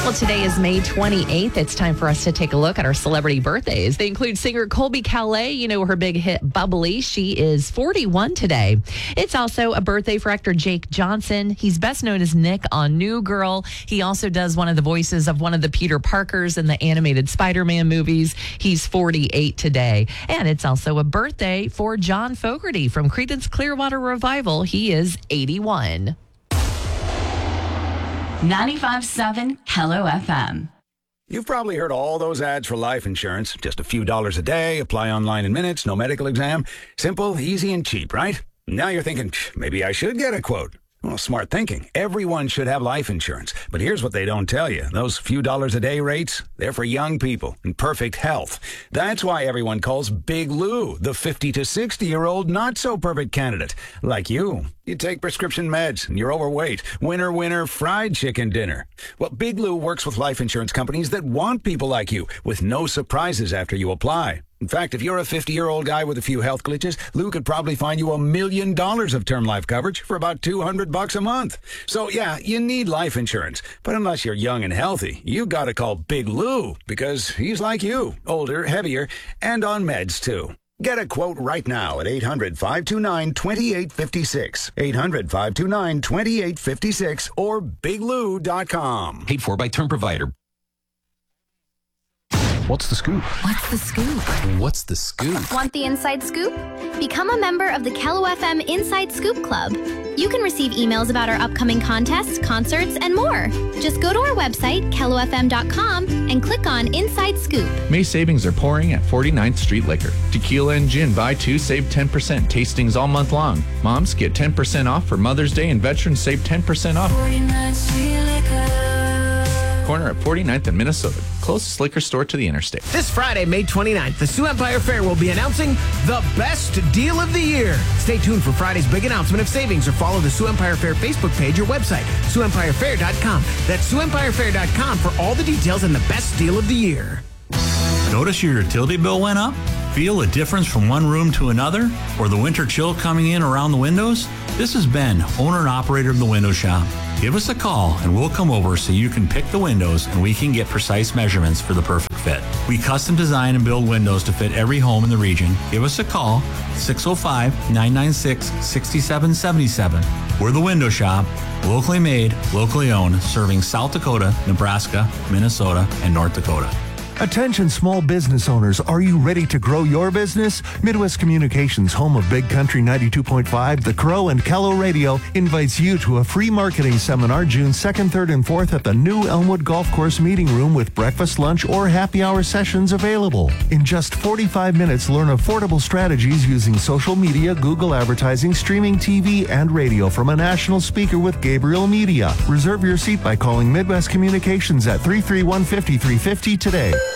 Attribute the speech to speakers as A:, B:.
A: Well, today is May 28th. It's time for us to take a look at our celebrity birthdays. They include singer Colby Calais. You know her big hit, Bubbly. She is 41 today. It's also a birthday for actor Jake Johnson. He's best known as Nick on New Girl. He also does one of the voices of one of the Peter Parkers in the animated Spider-Man movies. He's 48 today. And it's also a birthday for John Fogerty from Creedence Clearwater Revival. He is 81.
B: 95.7 Hello FM.
C: You've probably heard all those ads for life insurance. Just a few dollars a day, apply online in minutes, no medical exam. Simple, easy, and cheap, right? Now you're thinking, maybe I should get a quote. Well, smart thinking. Everyone should have life insurance. But here's what they don't tell you. Those few dollars a day rates, they're for young people in perfect health. That's why everyone calls Big Lou the 50 to 60-year-old not-so-perfect candidate. Like you. You take prescription meds and you're overweight. Winner, fried chicken dinner. Well, Big Lou works with life insurance companies that want people like you with no surprises after you apply. In fact, if you're a 50-year-old guy with a few health glitches, Lou could probably find you $1 million of term life coverage for about $200 a month. So, yeah, you need life insurance. But unless you're young and healthy, you gotta call Big Lou because he's like you, older, heavier, and on meds, too. Get a quote right now at 800-529-2856. 800-529-2856 or biglou.com.
D: Paid for by Term Provider.
E: What's the scoop?
F: What's the scoop?
D: What's the scoop?
G: Want the inside scoop? Become a member of the Kello FM Inside Scoop Club. You can receive emails about our upcoming contests, concerts, and more. Just go to our website, kellofm.com, and click on Inside Scoop.
E: May savings are pouring at 49th Street Liquor. Tequila and gin, buy two, save 10%. Tastings all month long. Moms get 10% off for Mother's Day, and veterans save 10% off.
F: 49th Street Liquor.
E: Corner at 49th and Minnesota. Closest liquor store to the interstate.
H: This Friday, May 29th, the Sioux Empire Fair will be announcing the best deal of the year. Stay tuned for Friday's big announcement of savings or follow the Sioux Empire Fair Facebook page or website, SiouxEmpireFair.com. That's SiouxEmpireFair.com for all the details and the best deal of the year.
I: Notice your utility bill went up? Feel a difference from one room to another? Or the winter chill coming in around the windows? This is Ben, owner and operator of the Window Shop. Give us a call and we'll come over so you can pick the windows and we can get precise measurements for the perfect fit. We custom design and build windows to fit every home in the region. Give us a call, 605-996-6777. We're the Window Shop, locally made, locally owned, serving South Dakota, Nebraska, Minnesota, and North Dakota.
J: Attention small business owners, are you ready to grow your business? Midwest Communications, home of Big Country 92.5, The Crow, and Kello Radio, invites you to a free marketing seminar June 2nd, 3rd, and 4th at the new Elmwood Golf Course Meeting Room with breakfast, lunch, or happy hour sessions available. In just 45 minutes, learn affordable strategies using social media, Google advertising, streaming TV, and radio from a national speaker with Gabriel Media. Reserve your seat by calling Midwest Communications at 331-5350 today.